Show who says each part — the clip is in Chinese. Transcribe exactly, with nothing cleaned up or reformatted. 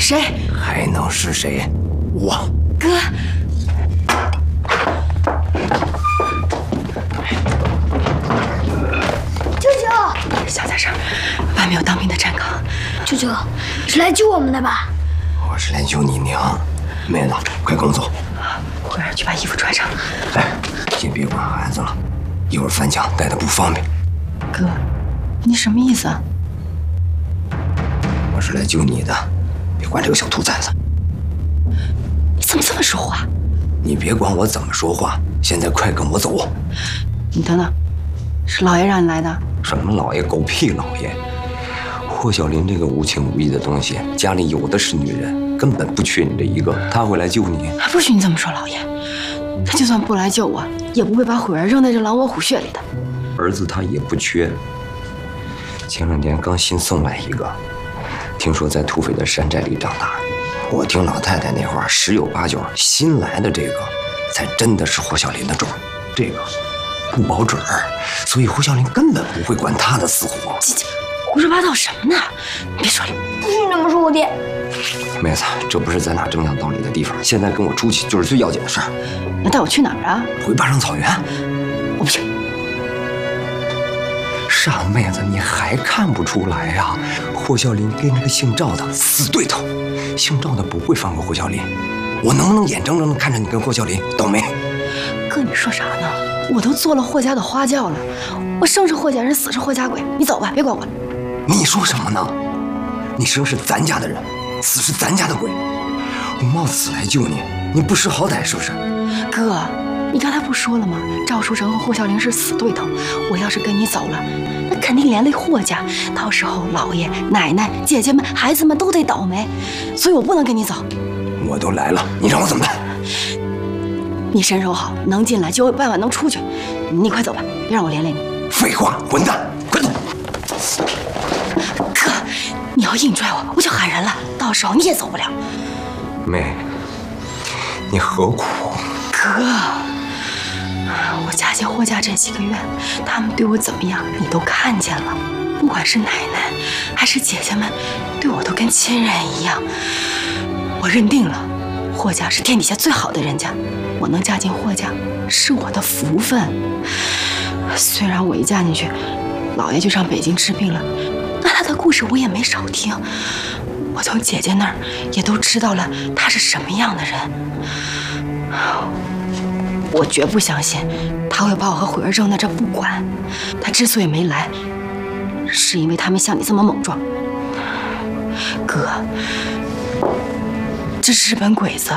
Speaker 1: 谁？
Speaker 2: 还能是谁？我
Speaker 1: 哥。
Speaker 3: 舅舅，
Speaker 1: 小点声，外面有当兵的站岗。
Speaker 3: 舅舅，是来救我们的吧？
Speaker 2: 我是来救你娘，妹子，快跟我走。
Speaker 1: 慧儿，去把衣服穿上。
Speaker 2: 哎，先别管孩子了，一会儿翻墙带的不方便。
Speaker 1: 哥，你什么意思啊？
Speaker 2: 我是来救你的，别管这个小兔崽子。
Speaker 1: 你怎么这么说话？
Speaker 2: 你别管我怎么说话，现在快跟我走。
Speaker 1: 你等等，是老爷让你来的？
Speaker 2: 什么老爷，狗屁老爷！霍小林这个无情无义的东西，家里有的是女人，根本不缺你这一个。他会来救你？
Speaker 1: 不许你这么说，老爷。他就算不来救我，也不会把慧儿扔在这狼窝虎穴里的。
Speaker 2: 儿子他也不缺。前两天刚新送来一个，听说在土匪的山寨里长大。我听老太太那话，十有八九新来的这个，才真的是霍小林的种。这个不保准儿，所以霍小林根本不会管他的死活。
Speaker 1: 这这胡说八道什么呢？你别说了，
Speaker 3: 不许你这么说我爹。
Speaker 2: 妹子，这不是咱俩争讲道理的地方，现在跟我出去就是最要紧的事儿。
Speaker 1: 那带我去哪儿啊？
Speaker 2: 回巴掌草原。
Speaker 1: 我不去。
Speaker 2: 傻妹子，你还看不出来呀、啊？霍小林跟那个姓赵的死对头，姓赵的不会放过霍小林。我能不能眼睁睁的看着你跟霍小林倒霉？
Speaker 1: 哥，你说啥呢？我都做了霍家的花轿了，我生是霍家人，死是霍家鬼。你走吧，别管我了。
Speaker 2: 你说什么呢？你生是咱家的人，死是咱家的鬼。我冒死来救你，你不识好歹是不是？
Speaker 1: 哥，你刚才不说了吗？赵书成和霍小林是死对头，我要是跟你走了，那肯定连累霍家，到时候老爷、奶奶、姐姐们、孩子们都得倒霉，所以我不能跟你走。
Speaker 2: 我都来了，你让我怎么办？
Speaker 1: 你身手好，能进来就有办法能出去。你快走吧，别让我连累你。
Speaker 2: 废话，混蛋，快走！
Speaker 1: 哥，你要硬拽我，我就喊人了，到时候你也走不了。
Speaker 2: 妹，你何苦？
Speaker 1: 哥，我嫁进霍家这几个月，他们对我怎么样，你都看见了。不管是奶奶还是姐姐们，对我都跟亲人一样。我认定了，霍家是天底下最好的人家，我能嫁进霍家是我的福分。虽然我一嫁进去，老爷就上北京治病了，那他的故事我也没少听。我从姐姐那儿也都知道了他是什么样的人。我绝不相信他会把我和慧儿扔在这不管。他之所以没来，是因为他们像你这么莽撞。哥，这日本鬼子